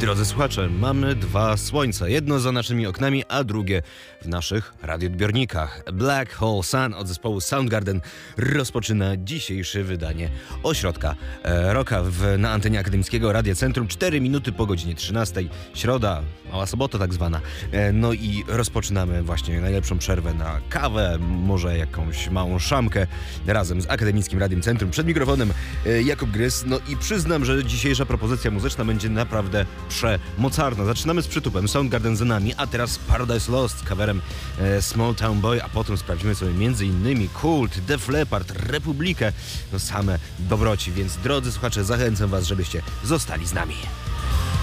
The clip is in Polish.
Drodzy słuchacze, mamy dwa słońca. Jedno za naszymi oknami, a drugie w naszych radioodbiornikach. Black Hole Sun od zespołu Soundgarden rozpoczyna dzisiejsze wydanie Ośrodka Rocka na antenie akademickiego Radia Centrum. 4 minuty po godzinie 13. Środa, mała sobota tak zwana. No i rozpoczynamy właśnie najlepszą przerwę na kawę, może jakąś małą szamkę razem z Akademickim Radiem Centrum. Przed mikrofonem Jakub Grys. No i przyznam, że dzisiejsza propozycja muzyczna będzie naprawdę przemocarna. Zaczynamy z przytupem, Soundgarden za nami, a teraz Paradise Lost z coverem Small Town Boy, a potem sprawdzimy sobie m.in. Kult, Def Leppard, Republikę, no same dobroci, więc drodzy słuchacze, zachęcam was, żebyście zostali z nami.